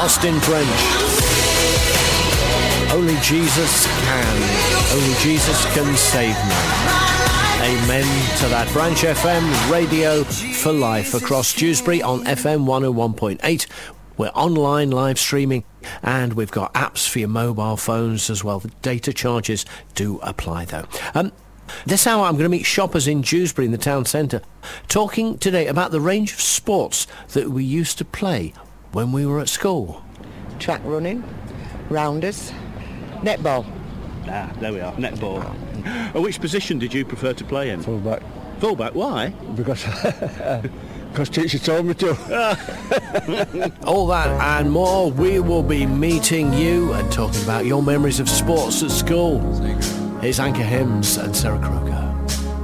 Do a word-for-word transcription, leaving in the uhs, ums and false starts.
Austin French. Only Jesus can. Only Jesus can save me. Amen to that. Branch F M, radio for life across Dewsbury on F M one oh one point eight. We're online live streaming, and we've got apps for your mobile phones as well. The data charges do apply, though. Um, this hour I'm going to meet shoppers in Dewsbury in the town centre, talking today about the range of sports that we used to play when we were at school. Track running, rounders, netball. Ah, there we are, netball. And which position did you prefer to play in? Fullback. Fullback, why? Because because teacher told me to. All that and more, we will be meeting you and talking about your memories of sports at school. Here's Anchor Hymns and Sarah Kruger.